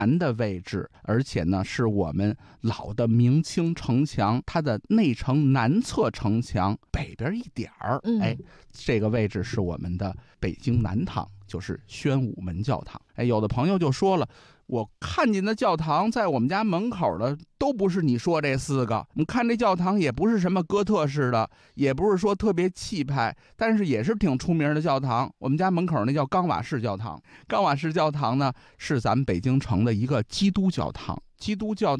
南的位置，而且呢是我们老的明清城墙它的内城南侧城墙北边一点儿。这个位置是我们的北京南堂，就是宣武门教堂。有的朋友就说了，我看见的教堂在我们家门口的都不是你说这4个，我们看这教堂也不是什么哥特式的，也不是说特别气派，但是也是挺出名的教堂。我们家门口那叫冈瓦市教堂。冈瓦市教堂呢是咱们北京城的一个基督教堂。基督教